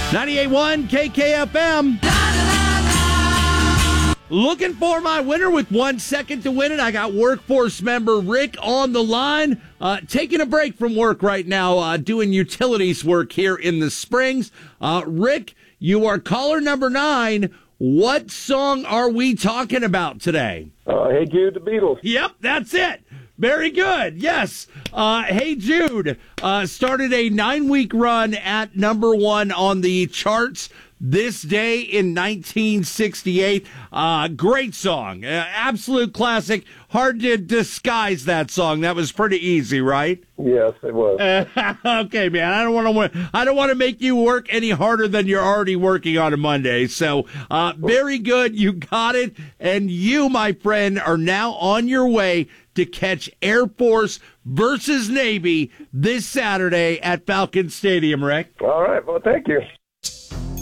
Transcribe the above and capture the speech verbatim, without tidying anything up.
ninety-eight point one K K F M. Looking for my winner with one second to win it. I got workforce member Rick on the line, uh, taking a break from work right now, uh, doing utilities work here in the Springs. Uh, Rick, you are caller number nine. What song are we talking about today? Uh, hey Jude, the Beatles. Yep, that's it. Very good. Yes. Uh, Hey Jude uh, started a nine-week run at number one on the charts this day in nineteen sixty-eight. Uh, great song. Uh, absolute classic. Hard to disguise that song. That was pretty easy, right? Yes, it was. Uh, okay, man. I don't want to. I don't want to make you work any harder than you're already working on a Monday. So, uh, very good. You got it, and you, my friend, are now on your way to catch Air Force versus Navy this Saturday at Falcon Stadium, Rick. All right. Well, thank you.